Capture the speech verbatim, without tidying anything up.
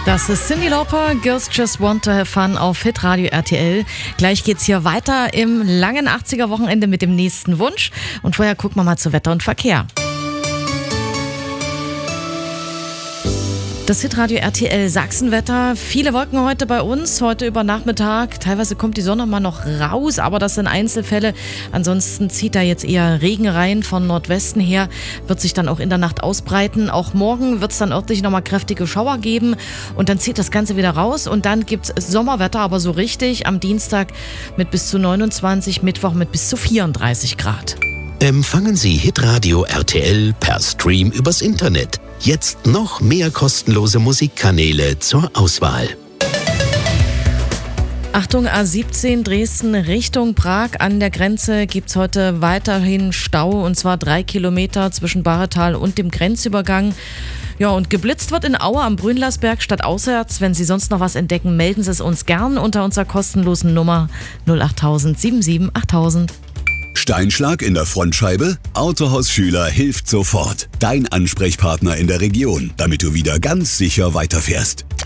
Das ist Cyndi Lauper, Girls Just Want to Have Fun auf Hitradio R T L. Gleich geht's hier weiter im langen achtziger-Wochenende mit dem nächsten Wunsch. Und vorher gucken wir mal zu Wetter und Verkehr. Das Hitradio R T L Sachsenwetter. Viele Wolken heute bei uns, heute über Nachmittag. Teilweise kommt die Sonne mal noch raus, aber das sind Einzelfälle. Ansonsten zieht da jetzt eher Regen rein von Nordwesten her, wird sich dann auch in der Nacht ausbreiten. Auch morgen wird es dann örtlich nochmal kräftige Schauer geben und dann zieht das Ganze wieder raus und dann gibt es Sommerwetter, aber so richtig am Dienstag mit bis zu neunundzwanzig, Mittwoch mit bis zu vierunddreißig Grad. Empfangen Sie Hitradio R T L per Stream übers Internet. Jetzt noch mehr kostenlose Musikkanäle zur Auswahl. Achtung, A siebzehn Dresden Richtung Prag. An der Grenze gibt es heute weiterhin Stau und zwar drei Kilometer zwischen Bahretal und dem Grenzübergang. Ja, und geblitzt wird in Aue am Brünlersberg statt auswärts. Wenn Sie sonst noch was entdecken, melden Sie es uns gern unter unserer kostenlosen Nummer null acht null null sieben sieben acht null null null. Steinschlag in der Frontscheibe? Autohaus Schüler hilft sofort. Dein Ansprechpartner in der Region, damit du wieder ganz sicher weiterfährst.